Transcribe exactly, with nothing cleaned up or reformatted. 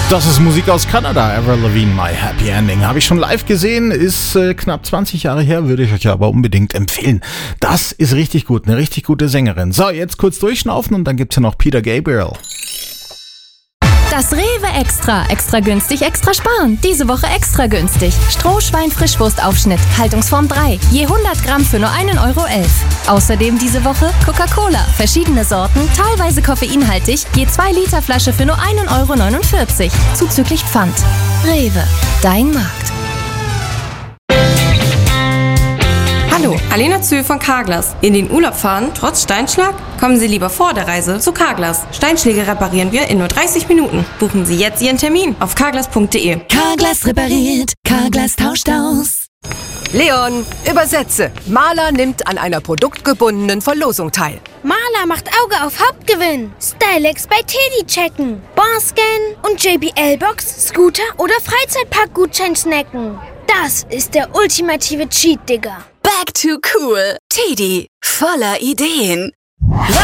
Das ist Musik aus Kanada, Avril Lavigne, My Happy Ending. Habe ich schon live gesehen, ist äh, knapp zwanzig Jahre her, würde ich euch aber unbedingt empfehlen. Das ist richtig gut, eine richtig gute Sängerin. So, jetzt kurz durchschnaufen und dann gibt's ja noch Peter Gabriel. Das Rewe Extra. Extra günstig, extra sparen. Diese Woche extra günstig. Strohschwein-Frischwurstaufschnitt. Haltungsform drei. Je hundert Gramm für nur einen Euro elf. Außerdem diese Woche Coca-Cola. Verschiedene Sorten, teilweise koffeinhaltig. Je zwei Liter Flasche für nur einen Euro neunundvierzig. Zuzüglich Pfand. Rewe. Dein Markt. Hallo, Alena Zühl von Carglass. In den Urlaub fahren, trotz Steinschlag? Kommen Sie lieber vor der Reise zu Carglass. Steinschläge reparieren wir in nur dreißig Minuten. Buchen Sie jetzt Ihren Termin auf carglass punkt de. Carglass repariert, Carglass tauscht aus. Leon, übersetze. Maler nimmt an einer produktgebundenen Verlosung teil. Maler macht Auge auf Hauptgewinn. Stylex bei Teddy checken. Barscan und J B L-Box, Scooter oder Freizeitpark-Gutschein snacken. Das ist der ultimative Cheat, Digga. Back to cool. Teddy, voller Ideen.